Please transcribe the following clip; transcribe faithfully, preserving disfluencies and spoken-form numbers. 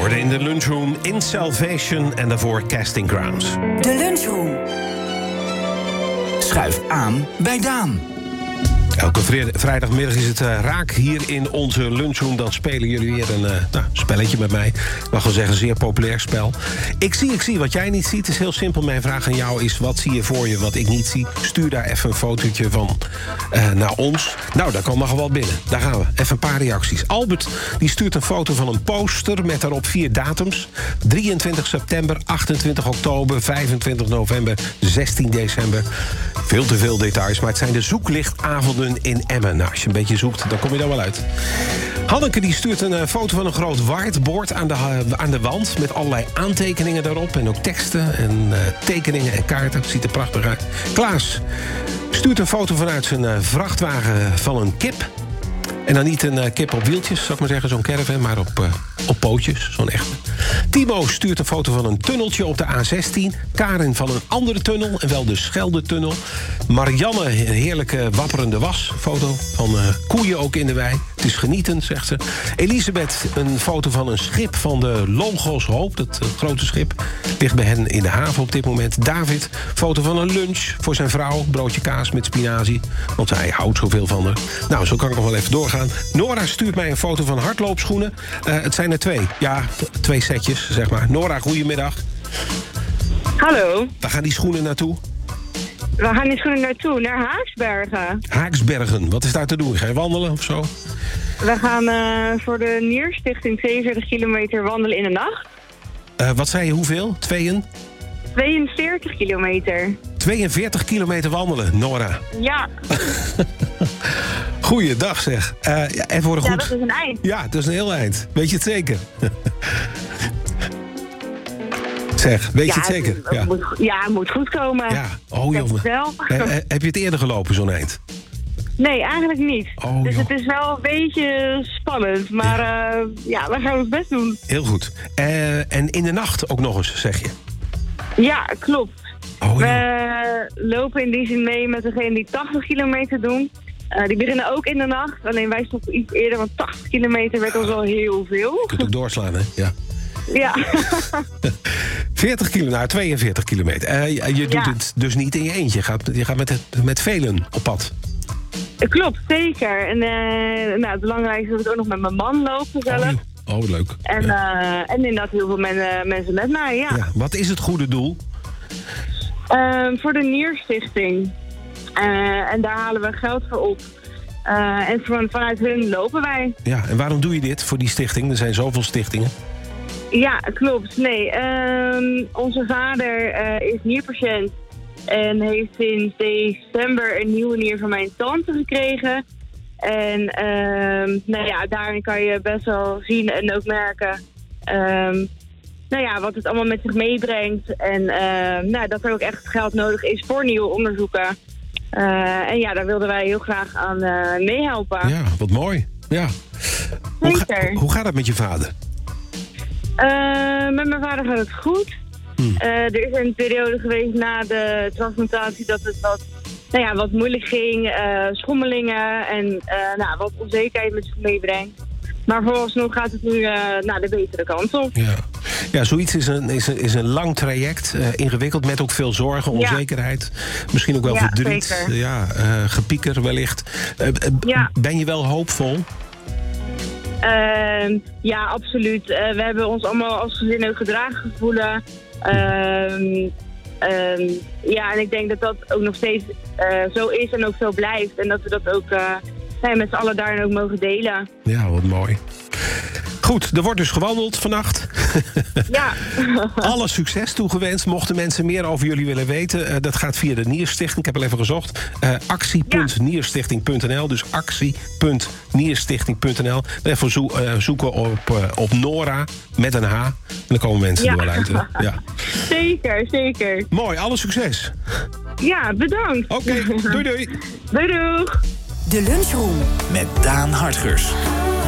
hoorde in de lunchroom In Salvation en daarvoor Casting Crowns. De lunchroom. Schuif aan bij Daan. Elke vrijdagmiddag is het uh, raak hier in onze lunchroom. Dan spelen jullie weer een uh, nou, spelletje met mij. Ik mag wel zeggen, een zeer populair spel. Ik zie, ik zie wat jij niet ziet. Het is heel simpel. Mijn vraag aan jou is, wat zie je voor je wat ik niet zie? Stuur daar even een fotootje van uh, naar ons. Nou, daar komen we wel binnen. Daar gaan we. Even een paar reacties. Albert die stuurt een foto van een poster met daarop vier datums. drieëntwintig september, achtentwintig oktober, vijfentwintig november, zestien december. Veel te veel details, maar het zijn de zoeklichtavonden in Emmen. Nou, als je een beetje zoekt, dan kom je daar wel uit. Hanneke die stuurt een uh, foto van een groot whiteboard aan de, uh, aan de wand... met allerlei aantekeningen daarop en ook teksten en uh, tekeningen en kaarten. Ziet er prachtig uit. Klaas stuurt een foto vanuit zijn uh, vrachtwagen van een kip. En dan niet een uh, kip op wieltjes, zou ik maar zeggen, zo'n caravan... maar op, uh, op pootjes, zo'n echte. Timo stuurt een foto van een tunneltje op de A zestien. Karin van een andere tunnel, en wel de Scheldetunnel. Marianne, een heerlijke wapperende wasfoto van uh, koeien ook in de wei. Het is genieten, zegt ze. Elisabeth, een foto van een schip van de Logos Hoop. Dat uh, grote schip ligt bij hen in de haven op dit moment. David, foto van een lunch voor zijn vrouw. Broodje kaas met spinazie, want hij houdt zoveel van haar. Nou, zo kan ik nog wel even doorgaan. Nora stuurt mij een foto van hardloopschoenen. Uh, het zijn er twee. Ja, t- twee setjes, zeg maar. Nora, goedemiddag. Hallo. Waar gaan die schoenen naartoe? We gaan die schoenen naartoe, naar Haaksbergen. Haaksbergen, wat is daar te doen? Ga je wandelen of zo? We gaan uh, voor de Nierstichting zevenenveertig kilometer wandelen in de nacht. Uh, wat zei je, hoeveel? Tweeën? tweeënveertig kilometer. tweeënveertig kilometer wandelen, Nora. Ja. Goeiedag zeg. Uh, ja, en voor een goed... Ja, dat is een eind. Ja, dat is een heel eind. Weet je het zeker? Zeg, weet ja, je het zeker? Het, ja, moet, ja, het moet goed komen. Ja, oh jongen. Wel. Uh, heb je het eerder gelopen, zo'n eind? Nee, eigenlijk niet. Oh, dus joh. het is wel een beetje spannend. Maar ja, uh, ja we gaan ons best doen. Heel goed. Uh, en in de nacht ook nog eens, zeg je? Ja, klopt. Oh, we lopen in die zin mee met degene die tachtig kilometer doen. Uh, die beginnen ook in de nacht. Alleen wij stoppen iets eerder, want tachtig kilometer werd ons al heel veel. Je kunt ook doorslaan, hè? Ja. Ja. veertig kilometer, nou, tweeënveertig kilometer. Uh, je doet ja. het dus niet in je eentje. Je gaat, je gaat met, met velen op pad. Klopt, zeker. En uh, nou, het belangrijkste is dat ik ook nog met mijn man loop zelf. Oh, oh, leuk. En, ja. uh, en inderdaad heel veel men, mensen met mij, ja. ja. Wat is het goede doel? Uh, voor de Nierstichting. Uh, en daar halen we geld voor op. Uh, en van, vanuit hun lopen wij. Ja, en waarom doe je dit voor die stichting? Er zijn zoveel stichtingen. Ja, klopt. Nee, uh, onze vader uh, is nierpatiënt. En heeft sinds december een nieuwe nier van mijn tante gekregen. En uh, nou ja, daarin kan je best wel zien en ook merken... Uh, nou ja, wat het allemaal met zich meebrengt. En uh, nou, dat er ook echt geld nodig is voor nieuwe onderzoeken. Uh, en ja, daar wilden wij heel graag aan uh, meehelpen. Ja, wat mooi. Ja. Hoe, ga, hoe gaat het met je vader? Uh, met mijn vader gaat het goed. Hmm. Uh, er is een periode geweest na de transplantatie dat het wat, nou ja, wat moeilijk ging. Uh, schommelingen en uh, nou, wat onzekerheid met zich meebrengt. Maar vooralsnog gaat het nu uh, naar de betere kant op. Ja, ja zoiets is een, is, een, is een lang traject. Uh, ingewikkeld, met ook veel zorgen, onzekerheid. Ja. Misschien ook wel ja, verdriet. Zeker. Ja, uh, gepieker wellicht. Uh, uh, ja. Ben je wel hoopvol? Uh, ja, absoluut. Uh, we hebben ons allemaal als gezin ook gedragen gevoelen. Uh, uh, ja, en ik denk dat dat ook nog steeds uh, zo is en ook zo blijft. En dat we dat ook... Uh, Nee, met z'n allen daarin ook mogen delen. Ja, wat mooi. Goed, er wordt dus gewandeld vannacht. Ja. Alle succes toegewenst. Mochten mensen meer over jullie willen weten... Uh, dat gaat via de Nierstichting. Ik heb al even gezocht. Uh, actie punt nierstichting punt n l. Dus actie punt nierstichting punt n l. Even zo, uh, zoeken op, uh, op Nora met een H. En dan komen mensen ja. er wel uit. Hè? Ja. Zeker, zeker. Mooi, alle succes. Ja, bedankt. Oké, okay, doei doei. Doei doei. De lunchroom met Daan Hartgers.